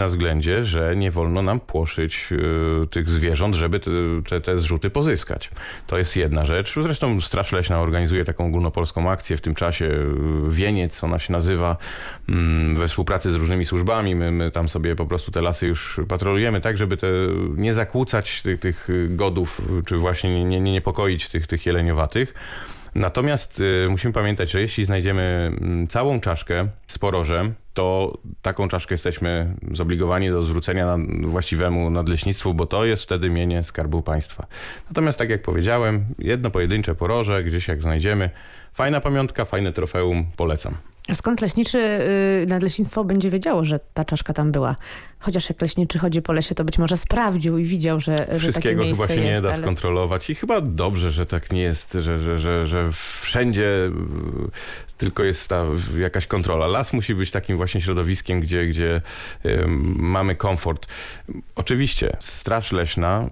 względzie, że nie wolno nam płoszyć tych zwierząt, żeby te zrzuty pozyskać. To jest jedna rzecz. Zresztą Straż Leśna organizuje taką ogólnopolską akcję w tym czasie. Wieniec, ona się nazywa, we współpracy z różnymi służbami. My tam sobie po prostu te lasy już patrolujemy, tak, żeby nie zakłócać tych godów, czy właśnie nie niepokoić tych jeleniowatych. Natomiast musimy pamiętać, że jeśli znajdziemy całą czaszkę z porożem, to taką czaszkę jesteśmy zobligowani do zwrócenia właściwemu nadleśnictwu, bo to jest wtedy mienie Skarbu Państwa. Natomiast tak jak powiedziałem, jedno pojedyncze poroże, gdzieś jak znajdziemy, fajna pamiątka, fajne trofeum, polecam. Skąd nadleśnictwo będzie wiedziało, że ta czaszka tam była? Chociaż jak leśniczy chodzi po lesie, to być może sprawdził i widział, że wszystkiego takie miejsce chyba się jest, nie da skontrolować i chyba dobrze, że tak nie jest, że wszędzie tylko jest ta jakaś kontrola. Las musi być takim właśnie środowiskiem, gdzie mamy komfort. Oczywiście Straż Leśna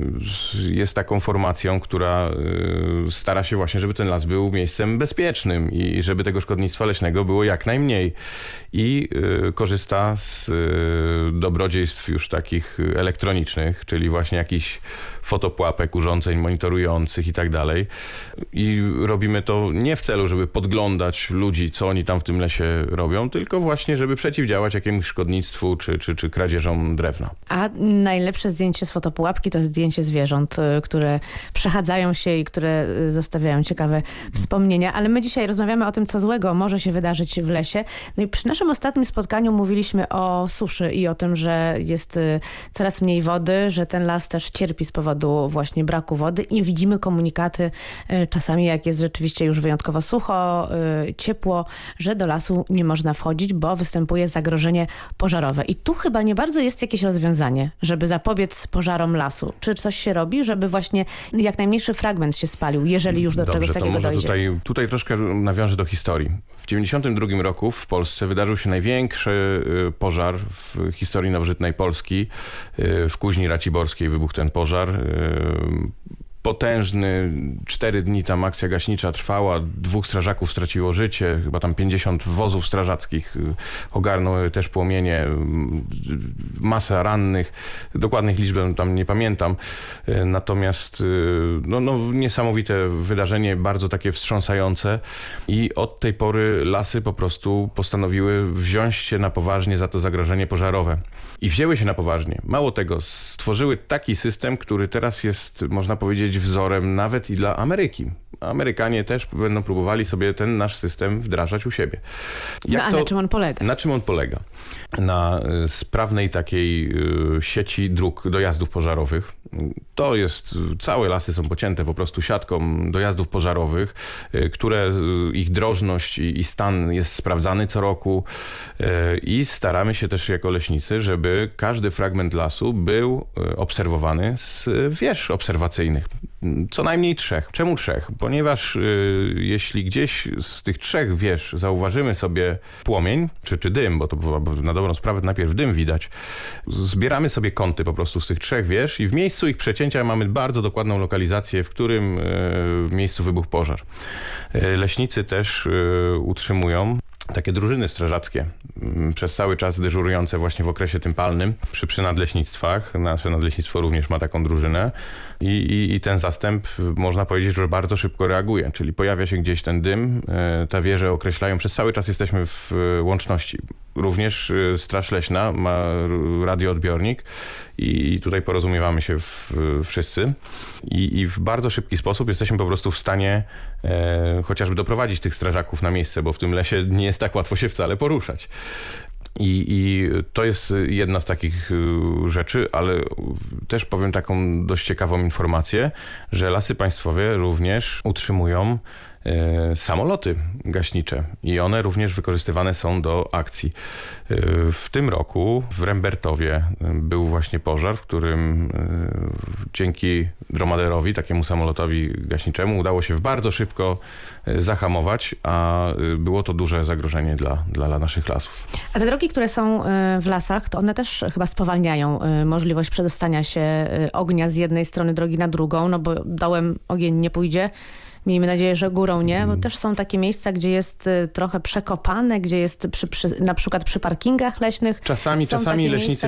jest taką formacją, która stara się właśnie, żeby ten las był miejscem bezpiecznym i żeby tego szkodnictwa leśnego było jak najmniej. I korzysta z dobrodziejstw już takich elektronicznych, czyli właśnie jakichś fotopułapek, urządzeń monitorujących i tak dalej. I robimy to nie w celu, żeby podglądać ludzi, co oni tam w tym lesie robią, tylko właśnie, żeby przeciwdziałać jakiemuś szkodnictwu czy kradzieżom drewna. A najlepsze zdjęcie z fotopułapki to jest zdjęcie zwierząt, które przechadzają się i które zostawiają ciekawe wspomnienia. Ale my dzisiaj rozmawiamy o tym, co złego może się wydarzyć w lesie. No i przy naszym ostatnim spotkaniu mówiliśmy o suszy i o tym, że jest coraz mniej wody, że ten las też cierpi z powodu właśnie braku wody i widzimy komunikaty czasami, jak jest rzeczywiście już wyjątkowo sucho, ciepło, że do lasu nie można wchodzić, bo występuje zagrożenie pożarowe. I tu chyba nie bardzo jest jakieś rozwiązanie, żeby zapobiec pożarom lasu. Czy coś się robi, żeby właśnie jak najmniejszy fragment się spalił, jeżeli już do Dobrze, takiego to może dojdzie? tutaj troszkę nawiążę do historii. W 1992 roku w Polsce wydarzył się największy pożar w historii nowożytnej Polski. W Kuźni Raciborskiej wybuchł ten pożar. Potężny, 4 dni tam akcja gaśnicza trwała, 2 strażaków straciło życie, chyba tam 50 wozów strażackich ogarnęły też płomienie, masa rannych, dokładnych liczb tam nie pamiętam. Natomiast niesamowite wydarzenie, bardzo takie wstrząsające i od tej pory lasy po prostu postanowiły wziąć się na poważnie za to zagrożenie pożarowe. I wzięły się na poważnie. Mało tego, stworzyły taki system, który teraz jest, można powiedzieć, wzorem nawet i dla Ameryki. Amerykanie też będą próbowali sobie ten nasz system wdrażać u siebie. Na czym on polega? Na czym on polega? Na sprawnej takiej sieci dróg dojazdów pożarowych. To jest, całe lasy są pocięte po prostu siatką dojazdów pożarowych, które ich drożność i stan jest sprawdzany co roku i staramy się też jako leśnicy, żeby każdy fragment lasu był obserwowany z wież obserwacyjnych. Co najmniej 3. Czemu 3? Ponieważ jeśli gdzieś z tych 3 wież zauważymy sobie płomień, czy dym, bo to na dobrą sprawę najpierw dym widać, zbieramy sobie kąty po prostu z tych 3 wież i w miejscu ich przecięcia mamy bardzo dokładną lokalizację, w którym miejscu wybuchł pożar. Leśnicy też utrzymują takie drużyny strażackie, przez cały czas dyżurujące właśnie w okresie tym palnym przy nadleśnictwach. Nasze nadleśnictwo również ma taką drużynę i ten zastęp, można powiedzieć, że bardzo szybko reaguje, czyli pojawia się gdzieś ten dym, te wieże określają, przez cały czas jesteśmy w łączności. Również Straż Leśna ma radioodbiornik i tutaj porozumiewamy się wszyscy i w bardzo szybki sposób jesteśmy po prostu w stanie chociażby doprowadzić tych strażaków na miejsce, bo w tym lesie nie jest tak łatwo się wcale poruszać. I to jest jedna z takich rzeczy, ale też powiem taką dość ciekawą informację, że Lasy Państwowe również utrzymują samoloty gaśnicze i one również wykorzystywane są do akcji. W tym roku w Rembertowie był właśnie pożar, w którym dzięki dromaderowi, takiemu samolotowi gaśniczemu, udało się bardzo szybko zahamować, a było to duże zagrożenie dla naszych lasów. A te drogi, które są w lasach, to one też chyba spowalniają możliwość przedostania się ognia z jednej strony drogi na drugą, no bo dołem ogień nie pójdzie. Miejmy nadzieję, że górą nie, bo też są takie miejsca, gdzie jest trochę przekopane, gdzie jest na przykład przy parkingach leśnych. Czasami leśnicy